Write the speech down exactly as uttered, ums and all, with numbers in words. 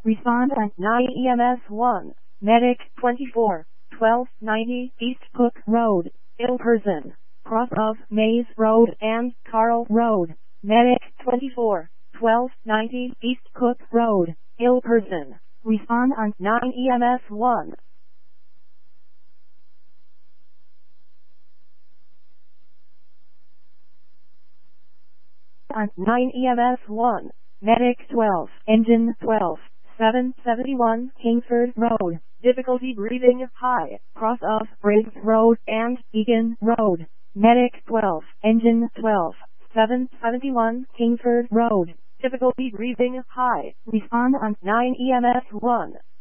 Respond on nine E M S one. Medic twenty-four, twelve ninety East Cook Road, ill person, cross of Maze Road and Carl Road. Medic twenty-four, twelve ninety East Cook Road, ill person. Respond on nine E M S one. On nine E M S one. Medic twelve, engine twelve, seven seventy-one Kingsford Road, difficulty breathing high, cross of Briggs Road and Egan Road. Medic twelve, engine twelve, seven seventy-one Kingsford Road, difficulty breathing high. Respond on nine E M S one.